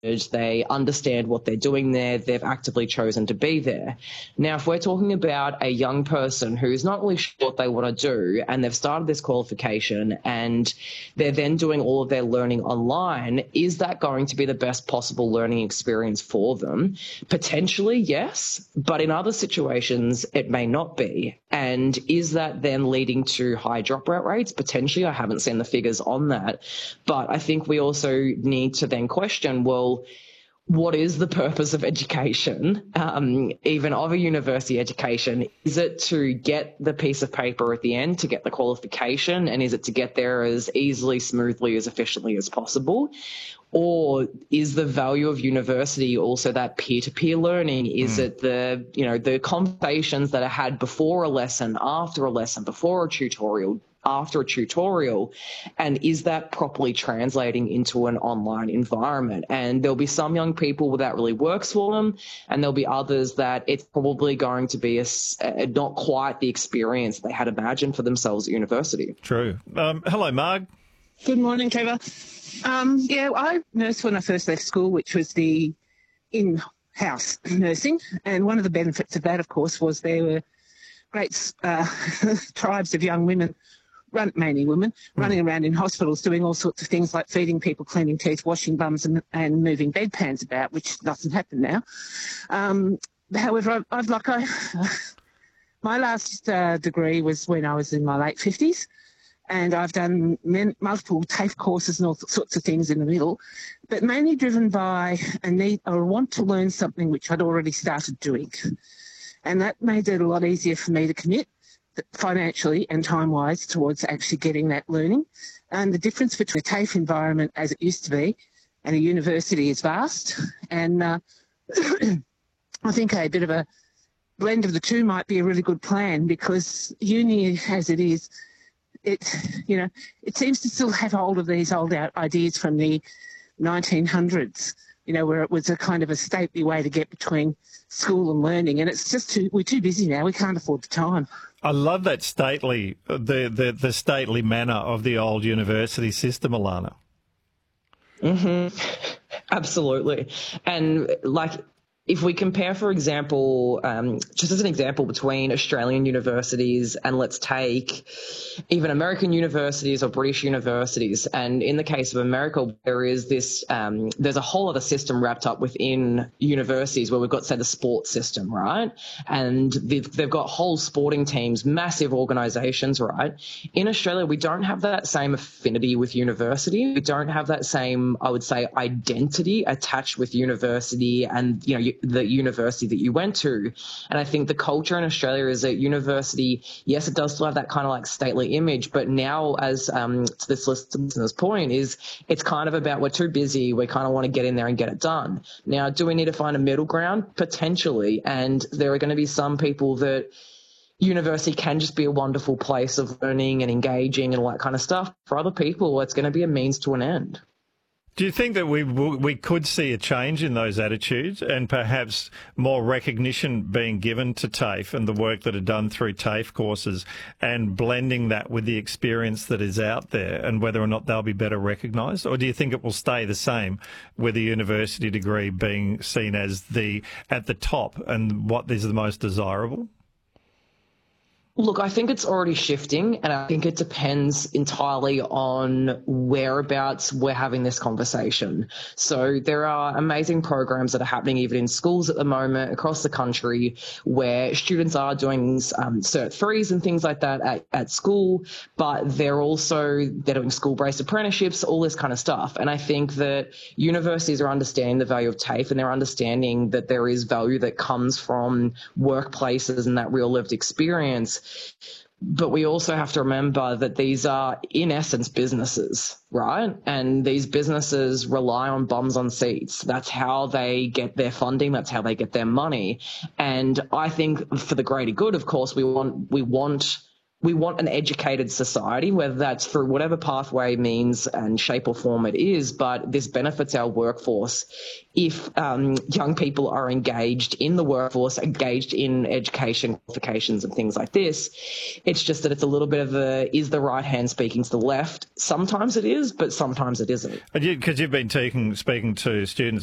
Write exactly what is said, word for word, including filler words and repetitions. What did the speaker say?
they understand what they're doing there, they've actively chosen to be there. Now, if we're talking about a young person who's not really sure what they want to do and they've started this qualification and they're then doing all of their learning online, is that going to be the best possible learning experience for them? Potentially, yes, but in other situations, it may not be. And is that then leading to high dropout rates? Potentially, I haven't seen the figures on that. But I think we also need to then question, well, what is the purpose of education, um, even of a university education? Is it to get the piece of paper at the end, to get the qualification, and is it to get there as easily, smoothly, as efficiently as possible? Or is the value of university also that peer-to-peer learning? Is mm. it the, you know, the conversations that are had before a lesson, after a lesson, before a tutorial, after a tutorial, and is that properly translating into an online environment? And there'll be some young people that really works for them, and there'll be others that it's probably going to be a, a, not quite the experience they had imagined for themselves at university. True. Um, hello, Marg. Good morning, Trevor. Um, yeah, I nursed when I first left school, which was the in-house nursing, and one of the benefits of that, of course, was there were great uh, tribes of young women, run, mainly women, mm. running around in hospitals doing all sorts of things like feeding people, cleaning teeth, washing bums and, and moving bedpans about, which doesn't happen now. Um, however, I've, I've like I, my last uh, degree was when I was in my late fifties, and I've done men, multiple TAFE courses and all sorts of things in the middle, but mainly driven by a need or a want to learn something which I'd already started doing. And that made it a lot easier for me to commit financially and time-wise towards actually getting that learning. And the difference between a TAFE environment as it used to be and a university is vast. And uh, I think a bit of a blend of the two might be a really good plan, because uni as it is, it, you know, it seems to still have hold of these old ideas from the nineteen hundreds, you know, where it was a kind of a stately way to get between school and learning. And it's just too, we're too busy now. We can't afford the time. I love that stately, the, the, the stately manner of the old university system, Alana. Mm-hmm. Absolutely. And like, if we compare, for example, um, just as an example, between Australian universities and let's take even American universities or British universities, and in the case of America, there is this, um, there's a whole other system wrapped up within universities where we've got, say, the sports system, right? And they've, they've got whole sporting teams, massive organisations, right? In Australia, we don't have that same affinity with university. We don't have that same, I would say, identity attached with university and, you know, you, the university that you went to. And I think the culture in Australia is that university, yes, it does still have that kind of like stately image, but now, as um, to this listener's point, is it's kind of about we're too busy, we kind of want to get in there and get it done. Now, do we need to find a middle ground? Potentially. And there are going to be some people that university can just be a wonderful place of learning and engaging and all that kind of stuff. For other people, it's going to be a means to an end. Do you think that we we could see a change in those attitudes and perhaps more recognition being given to TAFE and the work that are done through TAFE courses, and blending that with the experience that is out there, and whether or not they'll be better recognised? Or do you think it will stay the same, with a university degree being seen as the at the top and what is the most desirable? Look, I think it's already shifting, and I think it depends entirely on whereabouts we're having this conversation. So there are amazing programs that are happening even in schools at the moment across the country, where students are doing um, Cert threes and things like that at, at school, but they're also they're doing school-based apprenticeships, all this kind of stuff. And I think that universities are understanding the value of TAFE, and they're understanding that there is value that comes from workplaces and that real lived experience. But we also have to remember that these are, in essence, businesses, right? And these businesses rely on bums on seats. That's how they get their funding. That's how they get their money. And I think for the greater good, of course, we want we want we want an educated society, whether that's through whatever pathway, means and shape or form it is, but this benefits our workforce if um, young people are engaged in the workforce, engaged in education qualifications and things like this. It's just that it's a little bit of a, is the right hand speaking to the left? Sometimes it is, but sometimes it isn't. Because you've been taking, speaking to students